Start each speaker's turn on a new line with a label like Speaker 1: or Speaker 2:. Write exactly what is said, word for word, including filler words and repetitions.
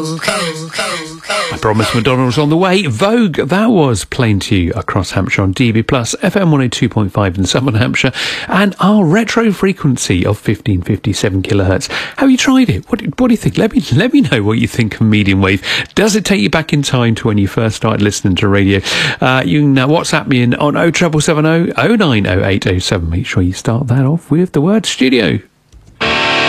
Speaker 1: I promised McDonald's on the way. Vogue, that was playing to you across Hampshire on D B plus, F M one oh two point five in Southern Hampshire, and our retro frequency of fifteen fifty-seven kilohertz. Have you tried it? What, what do you think? Let me let me know what you think of medium wave. Does it take you back in time to when you first started listening to radio? Uh, you can uh, WhatsApp me in on oh seven seven seven oh oh nine oh eight oh seven. Make sure you start that off with the word studio.